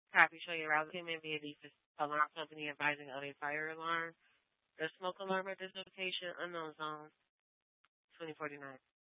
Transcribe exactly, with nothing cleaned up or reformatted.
Copy show your router human via the alarm company advising of a fire alarm. The smoke alarm at this location, unknown zone, twenty forty-nine.